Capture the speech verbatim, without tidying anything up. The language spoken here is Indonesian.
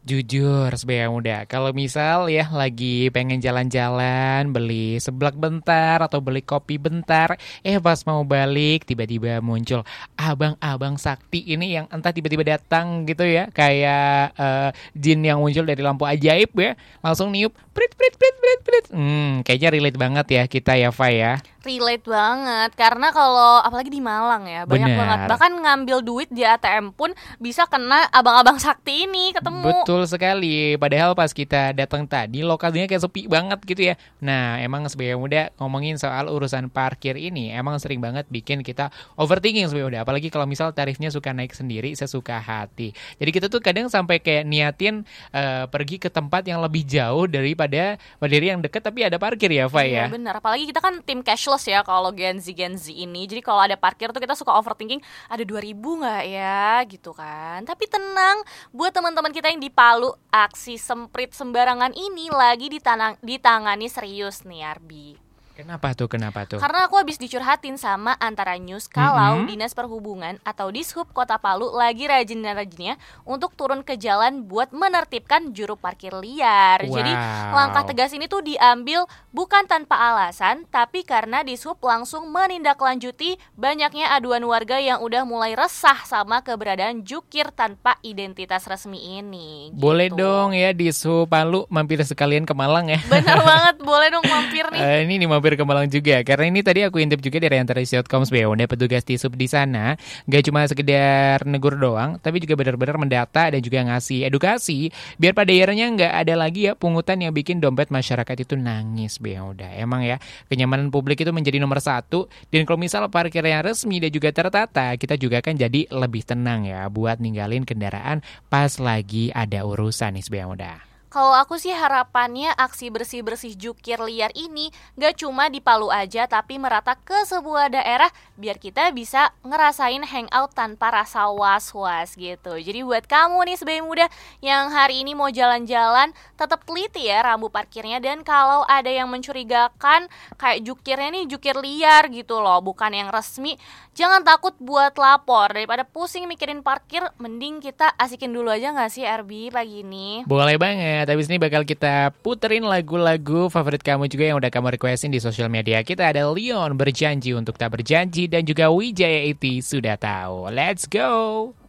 Jujur, sebagai muda, kalau misal ya lagi pengen jalan-jalan, beli seblak bentar atau beli kopi bentar, eh pas mau balik tiba-tiba muncul abang-abang sakti ini yang entah tiba-tiba datang gitu ya, kayak eh, jin yang muncul dari lampu ajaib ya, langsung niup, prit prit prit prit prit. Hmm, kayaknya relate banget ya kita ya, Fa ya. Relate banget, karena kalau apalagi di Malang ya banyak Benar. banget, bahkan ngambil duit di A T M pun bisa kena abang-abang sakti ini ketemu. Betul sekali. Padahal pas kita datang tadi lokasinya kayak sepi banget gitu ya. Nah, emang sebagai muda ngomongin soal urusan parkir ini emang sering banget bikin kita overthinking sebagai muda. Apalagi kalau misal tarifnya suka naik sendiri sesuka hati. Jadi kita tuh kadang sampai kayak niatin eh, pergi ke tempat yang lebih jauh daripada dari yang deket tapi ada parkir ya, Fa Iya ya. benar, apalagi kita kan tim cashless ya kalau Gen Z Gen Z ini. Jadi kalau ada parkir tuh kita suka overthinking, ada dua ribu nggak ya gitu kan. Tapi tenang, buat teman-teman kita yang di Palu, aksi semprit sembarangan ini lagi ditanang, ditangani serius nih Arbi. Kenapa tuh? Kenapa tuh? Karena aku habis dicurhatin sama Antara News kalau Mm-mm. Dinas Perhubungan atau Dishub Kota Palu lagi rajin-rajinnya untuk turun ke jalan buat menertibkan juru parkir liar. Wow. Jadi langkah tegas ini tuh diambil bukan tanpa alasan, tapi karena Dishub langsung menindaklanjuti banyaknya aduan warga yang udah mulai resah sama keberadaan jukir tanpa identitas resmi ini. Boleh gitu. dong ya di Su Palu mampir sekalian ke Malang ya. Bener banget, boleh dong mampir nih. Eh, ini nih mampir ke Malang juga. Karena ini tadi aku intip juga dari antara dot com sebagai petugas di sub di sana gak cuma sekedar negur doang, tapi juga benar-benar mendata dan juga ngasih edukasi biar pada akhirnya nggak ada lagi ya pungutan yang bikin dompet masyarakat itu nangis. Be udah emang ya kenyamanan publik itu menjadi nomor satu, dan kalau misal parkir yang resmi dan juga tertata, kita juga kan jadi lebih tenang ya buat ninggalin kendaraan pas lagi ada urusan nih sebagai muda. Kalau aku sih harapannya aksi bersih-bersih jukir liar ini gak cuma di Palu aja, tapi merata ke sebuah daerah biar kita bisa ngerasain hangout tanpa rasa was-was gitu. Jadi buat kamu nih sebagai muda yang hari ini mau jalan-jalan, tetap teliti ya rambu parkirnya. Dan kalau ada yang mencurigakan kayak jukirnya nih jukir liar gitu loh, bukan yang resmi, jangan takut buat lapor. Daripada pusing mikirin parkir, mending kita asikin dulu aja gak sih Arbi pagi ini? Boleh banget. Habis ini bakal kita puterin lagu-lagu favorit kamu juga yang udah kamu requestin di sosial media kita. Ada Leon Berjanji Untuk Tak Berjanji dan juga Wijaya Iti Sudah Tahu. Let's go!